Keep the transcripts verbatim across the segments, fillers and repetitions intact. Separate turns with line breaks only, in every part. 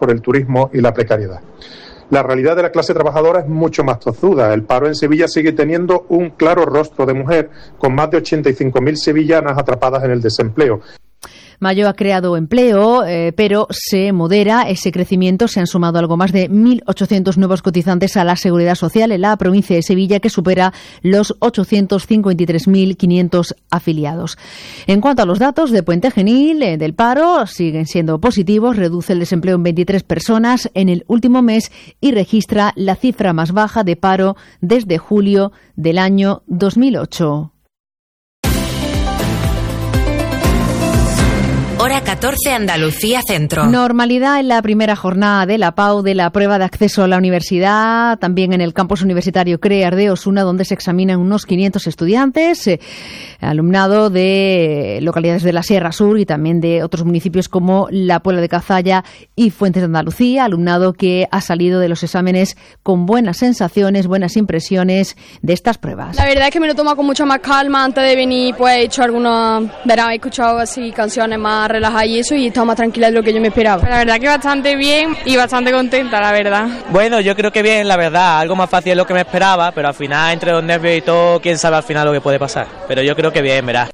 por el turismo y la precariedad. La realidad de la clase trabajadora es mucho más tozuda. El paro en Sevilla sigue teniendo un claro rostro de mujer, con más de ochenta y cinco mil sevillanas atrapadas en el desempleo.
Mayo ha creado empleo, eh, pero se modera ese crecimiento. Se han sumado algo más de mil ochocientos nuevos cotizantes a la Seguridad Social en la provincia de Sevilla, que supera los ochocientos cincuenta y tres mil quinientos afiliados. En cuanto a los datos de Puente Genil, eh, del paro, siguen siendo positivos. Reduce el desempleo en veintitrés personas en el último mes y registra la cifra más baja de paro desde julio del año dos mil ocho.
Hora catorce, Andalucía Centro.
Normalidad en la primera jornada de la P A U de la prueba de acceso a la universidad, también en el campus universitario CREAR de Osuna, donde se examinan unos quinientos estudiantes, eh, alumnado de localidades de la Sierra Sur y también de otros municipios como La Puebla de Cazalla y Fuentes de Andalucía, alumnado que ha salido de los exámenes con buenas sensaciones, buenas impresiones de estas pruebas.
La verdad es que me lo tomo con mucha más calma. Antes de venir pues he hecho algunas, verán, he escuchado así canciones más relajada y eso, y estaba más tranquila de lo que yo me esperaba.
La verdad que bastante bien y bastante contenta, la verdad.
Bueno, yo creo que bien, la verdad, algo más fácil de lo que me esperaba, pero al final, entre los nervios y todo, quién sabe al final lo que puede pasar. Pero yo creo que bien, verás.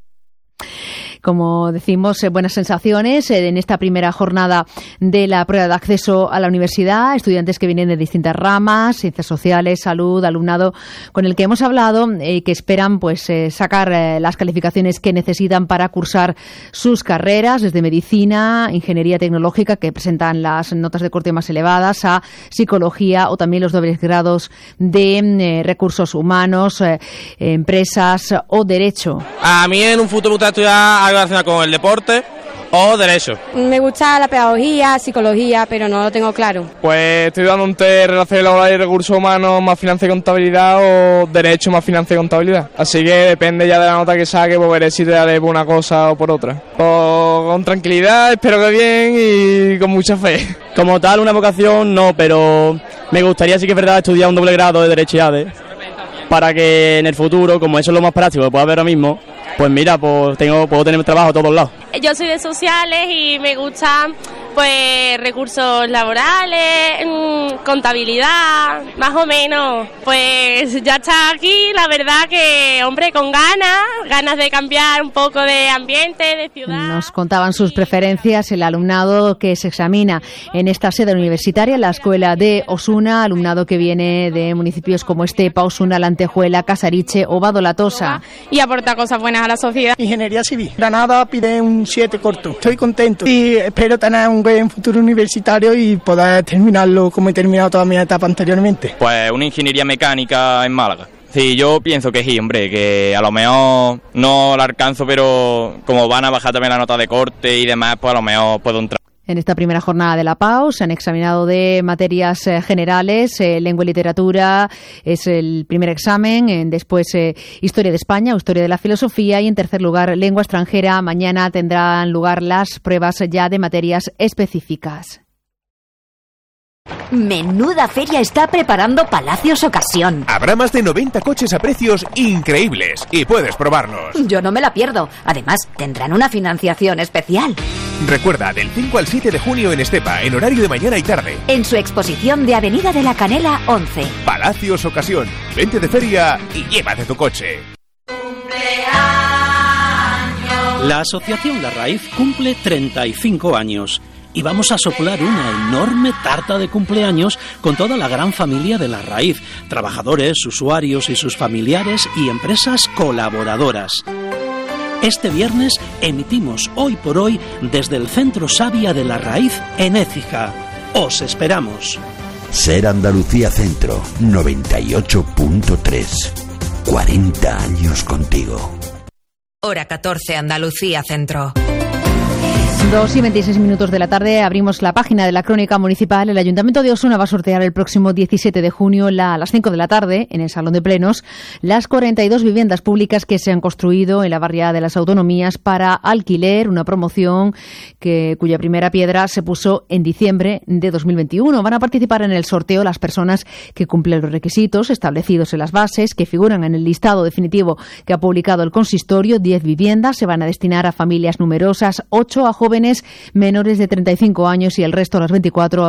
Como decimos, eh, buenas sensaciones eh, en esta primera jornada de la prueba de acceso a la universidad. Estudiantes que vienen de distintas ramas, ciencias sociales, salud, alumnado con el que hemos hablado y eh, que esperan pues eh, sacar eh, las calificaciones que necesitan para cursar sus carreras, desde medicina, ingeniería tecnológica, que presentan las notas de corte más elevadas, a psicología o también los dobles grados de eh, recursos humanos, eh, empresas o derecho.
A mí en un futuro me gusta estudiar algo relacionado con el deporte o derecho.
Me gusta la pedagogía, psicología, pero no lo tengo claro.
Pues estoy dando un test de relaciones laborales y recursos humanos más finanzas y contabilidad, o derecho más finanzas y contabilidad. Así que depende ya de la nota que saque, pues veré si te daré por una cosa o por otra. Pues con tranquilidad, espero que bien y con mucha fe.
Como tal, una vocación no, pero me gustaría, sí que es verdad, estudiar un doble grado de Derecho y A D E, para que en el futuro, como eso es lo más práctico que puedo haber ahora mismo, pues mira, pues tengo, puedo tener trabajo a todos lados.
Yo soy de sociales y me gustan pues recursos laborales, mmm, contabilidad, más o menos. Pues ya está aquí, la verdad que, hombre, con ganas, ganas de cambiar un poco de ambiente, de ciudad.
Nos contaban sus preferencias el alumnado que se examina en esta sede universitaria, la Escuela de Osuna, alumnado que viene de municipios como Estepa, Osuna, La Antejuela, Casariche o Vado La Tosa.
Y aporta cosas buenas a la sociedad.
Ingeniería civil. Granada pide un siete corto. Estoy contento y espero tener un buen futuro universitario y poder terminarlo como he terminado toda mi etapa anteriormente.
Pues una ingeniería mecánica en Málaga. Sí, yo pienso que sí, hombre, que a lo mejor no la alcanzo, pero como van a bajar también la nota de corte y demás, pues a lo mejor puedo entrar.
En esta primera jornada de la P A U se han examinado de materias eh, generales, eh, lengua y literatura es el primer examen, eh, después eh, historia de España, historia de la filosofía y en tercer lugar lengua extranjera. Mañana tendrán lugar las pruebas ya de materias específicas.
Menuda feria está preparando Palacios Ocasión.
Habrá más de noventa coches a precios increíbles y puedes probarlos.
Yo no me la pierdo. Además, tendrán una financiación especial.
Recuerda, del cinco al siete de junio en Estepa, en horario de mañana y tarde.
En su exposición de Avenida de la Canela once.
Palacios Ocasión. Vente de feria y llévate tu coche.
La Asociación La Raíz cumple treinta y cinco años. Y vamos a soplar una enorme tarta de cumpleaños con toda la gran familia de La Raíz, trabajadores, usuarios y sus familiares y empresas colaboradoras. Este viernes emitimos Hoy por Hoy desde el Centro Savia de La Raíz en Écija. Os esperamos.
Ser Andalucía Centro, noventa y ocho punto tres. cuarenta años contigo.
Hora catorce, Andalucía Centro.
Dos y veintiséis minutos de la tarde abrimos la página de la Crónica Municipal. El Ayuntamiento de Osuna va a sortear el próximo diecisiete de junio la, a las cinco de la tarde en el Salón de Plenos las cuarenta y dos viviendas públicas que se han construido en la barriada de las Autonomías para alquiler, una promoción que cuya primera piedra se puso en diciembre de dos mil veintiuno. Van a participar en el sorteo las personas que cumplen los requisitos establecidos en las bases que figuran en el listado definitivo que ha publicado el consistorio. diez viviendas se van a destinar a familias numerosas, ocho a jóvenes menores de treinta y cinco años y el resto, las veinticuatro,